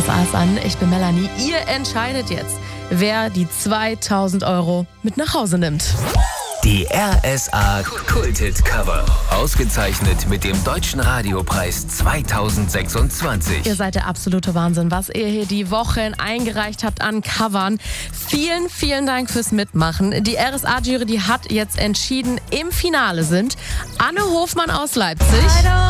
RSA ist an. Ich bin Melanie. Ihr entscheidet jetzt, wer die 2000 Euro mit nach Hause nimmt. Die RSA Kulthit Cover. Ausgezeichnet mit dem Deutschen Radiopreis 2026. Ihr seid der absolute Wahnsinn, was ihr hier die Wochen eingereicht habt an Covern. Vielen, vielen Dank fürs Mitmachen. Die RSA-Jury, die hat jetzt entschieden, im Finale sind Anne Hofmann aus Leipzig.